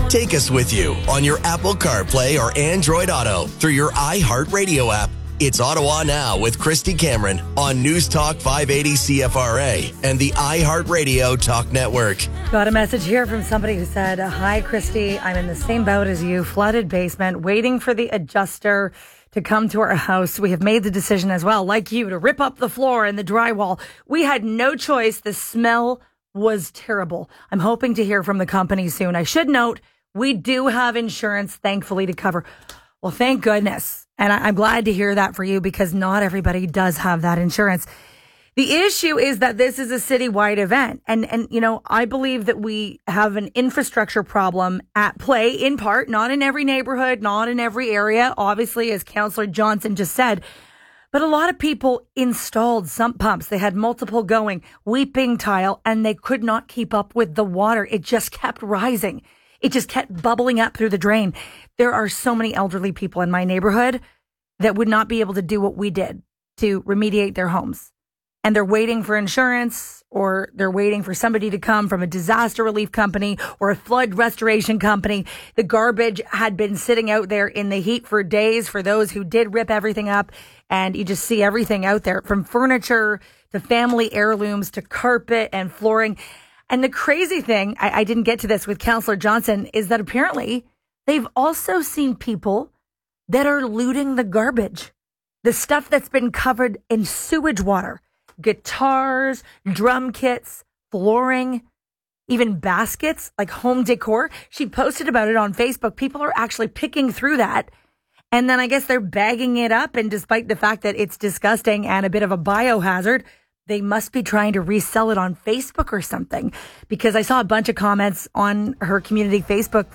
Take us with you on your Apple CarPlay or Android Auto through your iHeartRadio app. It's Ottawa Now with Christy Cameron on News Talk 580 CFRA and the iHeartRadio Talk Network. Got a message here from somebody who said, "Hi, Christy. I'm in the same boat as you, flooded basement, waiting for the adjuster to come to our house. We have made the decision as well, like you, to rip up the floor and the drywall. We had no choice. The smell was terrible. I'm hoping to hear from the company soon. I should note, we do have insurance, thankfully, to cover." Well, thank goodness. And I'm glad to hear that for you, because not everybody does have that insurance. The issue is that this is a citywide event. And you know, I believe that we have an infrastructure problem at play, in part, not in every neighborhood, not in every area, obviously, as Councillor Johnson just said. But a lot of people installed sump pumps. They had multiple going, weeping tile, and they could not keep up with the water. It just kept rising. It just kept bubbling up through the drain. There are so many elderly people in my neighborhood that would not be able to do what we did to remediate their homes. And they're waiting for insurance, or they're waiting for somebody to come from a disaster relief company or a flood restoration company. The garbage had been sitting out there in the heat for days for those who did rip everything up. And you just see everything out there, from furniture to family heirlooms to carpet and flooring. And the crazy thing, I didn't get to this with Councillor Johnson, is that apparently they've also seen people that are looting the garbage, the stuff that's been covered in sewage water, guitars, drum kits, flooring, even baskets, like home decor. She posted about it on Facebook. People are actually picking through that. And then I guess they're bagging it up. And despite the fact that it's disgusting and a bit of a biohazard, they must be trying to resell it on Facebook or something, because I saw a bunch of comments on her community Facebook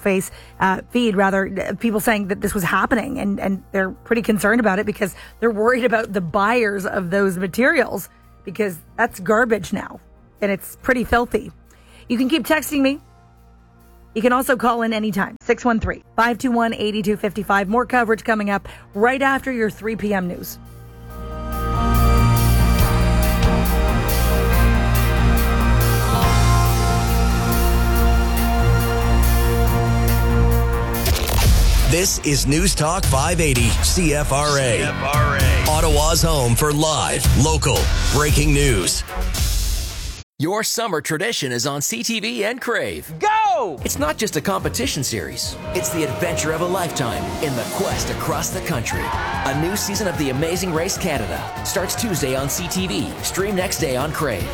feed, people saying that this was happening, and they're pretty concerned about it because they're worried about the buyers of those materials, because that's garbage now and it's pretty filthy. You can keep texting me. You can also call in anytime, 613-521-8255. More coverage coming up right after your 3 p.m. news. This is News Talk 580 CFRA. Ottawa's home for live, local, breaking news. Your summer tradition is on CTV and Crave. Go! It's not just a competition series. It's the adventure of a lifetime in the quest across the country. A new season of The Amazing Race Canada starts Tuesday on CTV. Stream next day on Crave.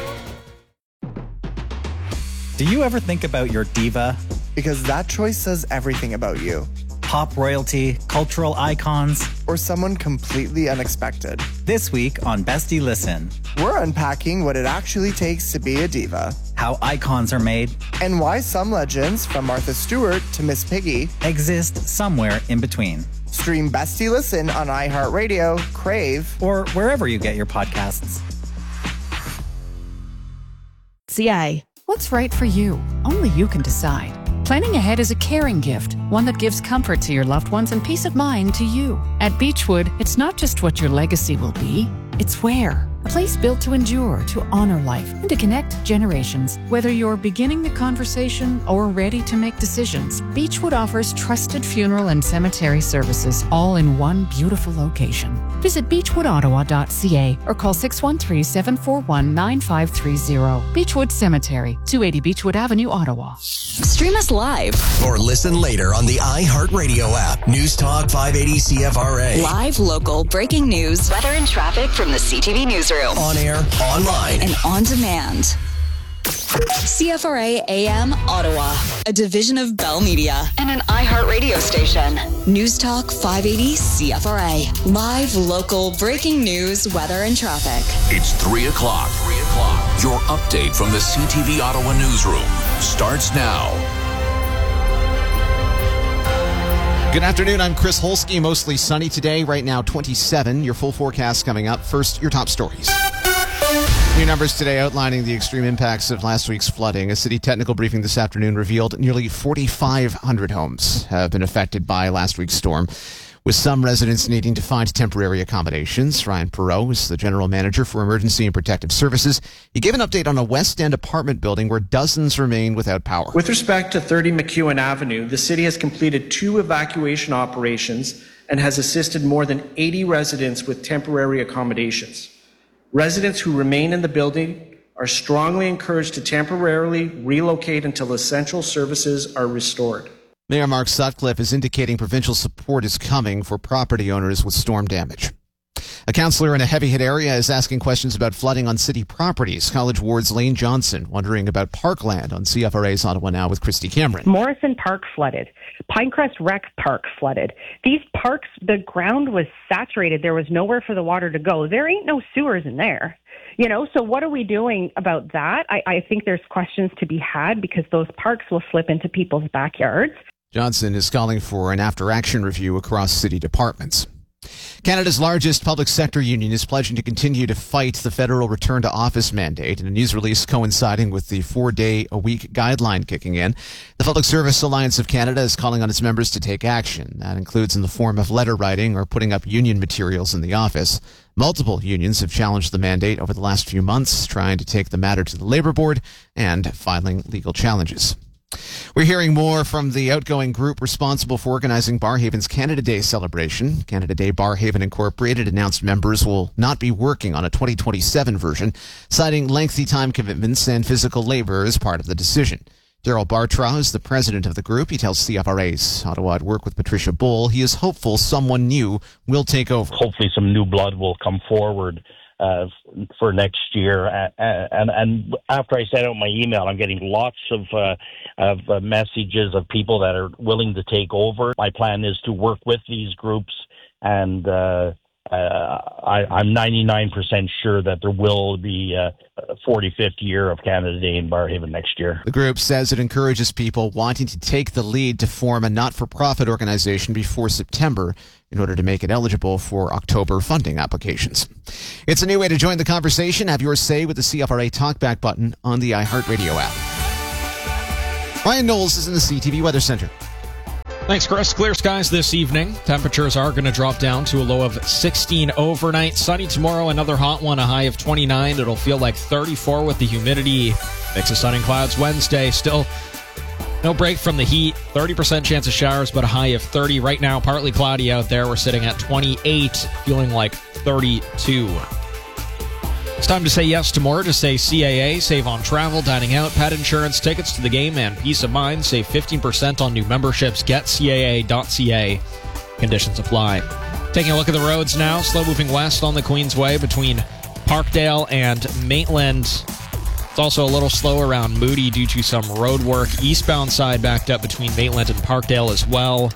Do you ever think about your diva? Because that choice says everything about you. Pop royalty, cultural icons, or someone completely unexpected. This week on Bestie Listen, we're unpacking what it actually takes to be a diva, how icons are made, and why some legends, from Martha Stewart to Miss Piggy, exist somewhere in between. Stream Bestie Listen on iHeartRadio, Crave, or wherever you get your podcasts. CI, what's right for you? Only you can decide. Planning ahead is a caring gift, one that gives comfort to your loved ones and peace of mind to you. At Beechwood, it's not just what your legacy will be, it's where. A place built to endure, to honor life, and to connect generations. Whether you're beginning the conversation or ready to make decisions, Beechwood offers trusted funeral and cemetery services, all in one beautiful location. Visit beechwoodottawa.ca or call 613-741-9530. Beechwood Cemetery, 280 Beechwood Avenue, Ottawa. Stream us live or listen later on the iHeartRadio app. News Talk 580 CFRA. Live, local, breaking news, weather and traffic from the CTV Newsroom. On air, online, and on demand. CFRA AM Ottawa, a division of Bell Media and an iHeartRadio station. News Talk 580 CFRA. Live, local, breaking news, weather, and traffic. It's 3 o'clock. Your update from the CTV Ottawa newsroom starts now. Good afternoon. I'm Chris Holsky. Mostly sunny today. Right now, 27. Your full forecast coming up. First, your top stories. New numbers today outlining the extreme impacts of last week's flooding. A city technical briefing this afternoon revealed nearly 4,500 homes have been affected by last week's storm. with some residents needing to find temporary accommodations. Ryan Perreault is the general manager for Emergency and Protective Services. He gave an update on a West End apartment building where dozens remain without power. With respect to 30 McEwen Avenue, the city has completed 2 evacuation operations and has assisted more than 80 residents with temporary accommodations. Residents who remain in the building are strongly encouraged to temporarily relocate until essential services are restored. Mayor Mark Sutcliffe is indicating provincial support is coming for property owners with storm damage. A councillor in a heavy-hit area is asking questions about flooding on city properties. College Ward's Lane Johnson wondering about Parkland on CFRA's Ottawa Now with Christy Cameron. Morrison Park flooded. Pinecrest Rec Park flooded. These parks, the ground was saturated. There was nowhere for the water to go. There ain't no sewers in there. So what are we doing about that? I think there's questions to be had because those parks will slip into people's backyards. Johnson is calling for an after-action review across city departments. Canada's largest public sector union is pledging to continue to fight the federal return to office mandate in a news release coinciding with the 4-day-a-week guideline kicking in. The Public Service Alliance of Canada is calling on its members to take action. That includes in the form of letter writing or putting up union materials in the office. Multiple unions have challenged the mandate over the last few months, trying to take the matter to the Labour Board and filing legal challenges. We're hearing more from the outgoing group responsible for organizing Barhaven's Canada Day celebration. Canada Day Barhaven Incorporated announced members will not be working on a 2027 version, citing lengthy time commitments and physical labor as part of the decision. Daryl Bartra is the president of the group. He tells CFRA's Ottawa at Work with Patricia Bull he is hopeful someone new will take over. Hopefully some new blood will come forward for next year. And after I sent out my email, I'm getting lots of messages of people that are willing to take over. My plan is to work with these groups, and I'm 99% sure that there will be a 45th year of Canada Day in Barhaven next year. The group says it encourages people wanting to take the lead to form a not-for-profit organization before September in order to make it eligible for October funding applications. It's a new way to join the conversation. Have your say with the CFRA Talkback button on the iHeartRadio app. Ryan Knowles is in the CTV Weather Center. Thanks, Chris. Clear skies this evening. Temperatures are going to drop down to a low of 16 overnight. Sunny tomorrow, another hot one, a high of 29. It'll feel like 34 with the humidity. Mix of sun and clouds Wednesday. Still no break from the heat. 30% chance of showers, but a high of 30. Right now, partly cloudy out there. We're sitting at 28, feeling like 32. It's time to say yes to more. Just say CAA. Save on travel, dining out, pet insurance, tickets to the game, and peace of mind. Save 15% on new memberships. Get CAA.ca. Conditions apply. Taking a look at the roads now. Slow moving west on the Queensway between Parkdale and Maitland. It's also a little slow around Moody due to some road work. Eastbound side backed up between Maitland and Parkdale as well.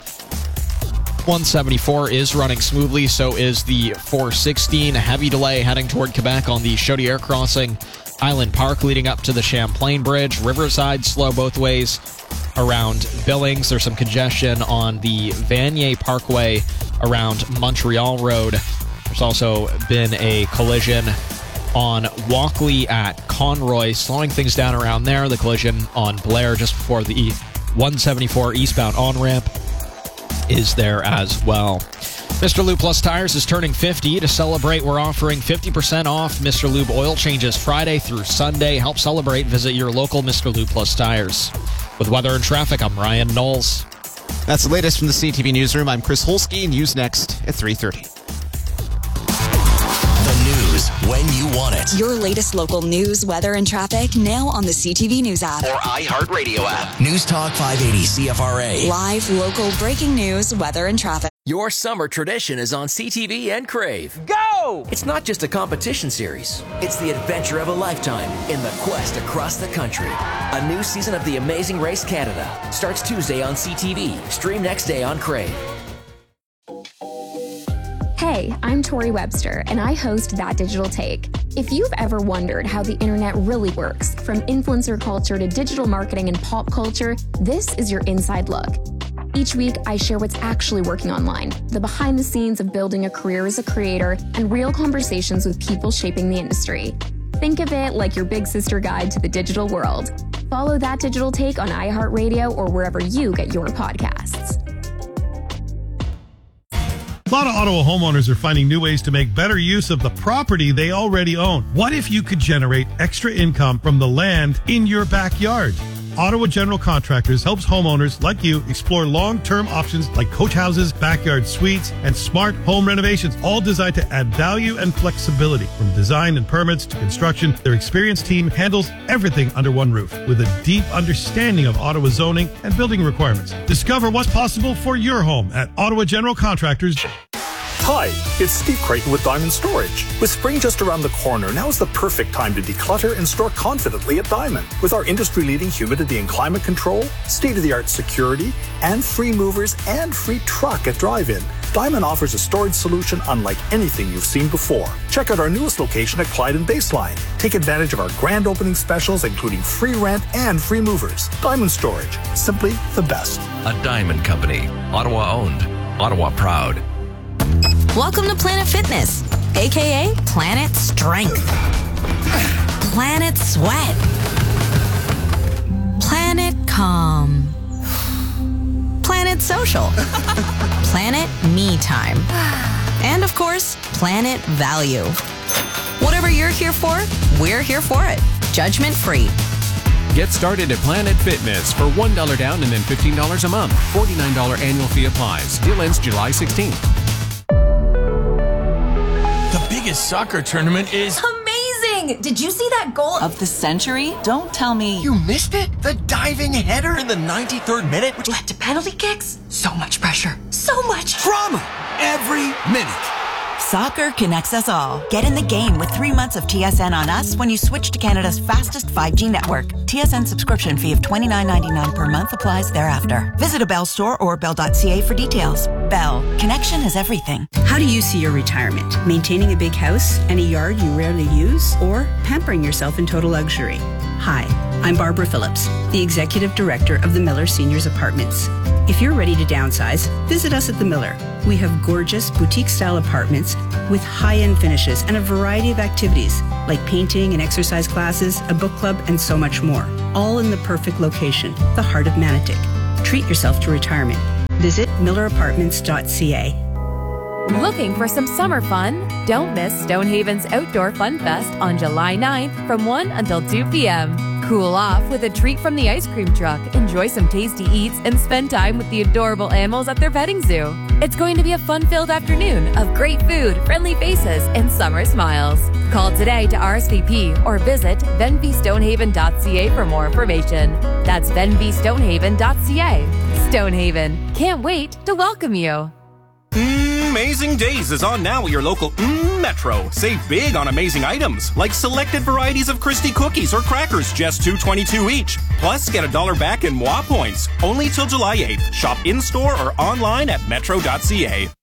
174 is running smoothly, so is the 416. A heavy delay heading toward Quebec on the Chaudière crossing. Island Park leading up to the Champlain Bridge. Riverside slow both ways around Billings. There's some congestion on the Vanier Parkway around Montreal Road. There's also been a collision on Walkley at Conroy, slowing things down around there. The collision on Blair just before the 174 eastbound on-ramp is there as well. Mr. Lube Plus Tires is turning 50. To celebrate, we're offering 50% off Mr. Lube oil changes Friday through Sunday. Help celebrate. Visit your local Mr. Lube Plus Tires. With weather and traffic, I'm Ryan Knowles. That's the latest from the CTV Newsroom. I'm Chris Holsky. News next at 3:30. News when you want it. Your latest local news, weather, and traffic now on the CTV News app. Or iHeartRadio app. News Talk 580 CFRA. Live, local, breaking news, weather, and traffic. Your summer tradition is on CTV and Crave. Go! It's not just a competition series. It's the adventure of a lifetime in the quest across the country. A new season of The Amazing Race Canada starts Tuesday on CTV. Stream next day on Crave. Hey, I'm Tori Webster, and I host That Digital Take. If you've ever wondered how the internet really works, from influencer culture to digital marketing and pop culture, this is your inside look. Each week, I share what's actually working online, the behind the scenes of building a career as a creator, and real conversations with people shaping the industry. Think of it like your big sister guide to the digital world. Follow That Digital Take on iHeartRadio or wherever you get your podcasts. A lot of Ottawa homeowners are finding new ways to make better use of the property they already own. What if you could generate extra income from the land in your backyard? Ottawa General Contractors helps homeowners like you explore long-term options like coach houses, backyard suites, and smart home renovations, all designed to add value and flexibility. From design and permits to construction, their experienced team handles everything under one roof with a deep understanding of Ottawa zoning and building requirements. Discover what's possible for your home at Ottawa General Contractors. Hi, it's Steve Creighton with Diamond Storage. With spring just around the corner, now is the perfect time to declutter and store confidently at Diamond. With our industry-leading humidity and climate control, state-of-the-art security, and free movers and free truck at drive-in, Diamond offers a storage solution unlike anything you've seen before. Check out our newest location at Clyde and Baseline. Take advantage of our grand opening specials, including free rent and free movers. Diamond Storage, simply the best. A Diamond Company. Ottawa owned. Ottawa proud. Welcome to Planet Fitness, aka Planet Strength, Planet Sweat, Planet Calm, Planet Social, Planet Me Time, and of course, Planet Value. Whatever you're here for, we're here for it. Judgment free. Get started at Planet Fitness for $1 down and then $15 a month. $49 annual fee applies. Deal ends July 16th. The biggest soccer tournament is amazing! Did you see that goal of the century? Don't tell me. You missed it? The diving header in the 93rd minute, which led to penalty kicks? So much pressure. So much drama every minute. Soccer connects us all. Get in the game with 3 months of TSN on us when you switch to Canada's fastest 5G network. TSN subscription fee of $29.99 per month applies thereafter. Visit a Bell store or bell.ca for details. Bell. Connection is everything. How do you see your retirement? Maintaining a big house and a yard you rarely use, or pampering yourself in total luxury? Hi, I'm Barbara Phillips, the Executive Director of the Miller Seniors Apartments. If you're ready to downsize, visit us at the Miller. We have gorgeous boutique-style apartments with high-end finishes and a variety of activities like painting and exercise classes, a book club, and so much more. All in the perfect location, the heart of Manotick. Treat yourself to retirement. Visit millerapartments.ca. Looking for some summer fun? Don't miss Stonehaven's Outdoor Fun Fest on July 9th from 1 until 2 p.m. Cool off with a treat from the ice cream truck, enjoy some tasty eats, and spend time with the adorable animals at their petting zoo. It's going to be a fun-filled afternoon of great food, friendly faces, and summer smiles. Call today to RSVP or visit venvystonehaven.ca for more information. That's venvystonehaven.ca. Stonehaven, can't wait to welcome you. Amazing Days is on now at your local Metro. Save big on amazing items like selected varieties of Christie cookies or crackers, just $2.22 each. Plus, get $1 back in Moi points. Only till July 8th. Shop in-store or online at metro.ca.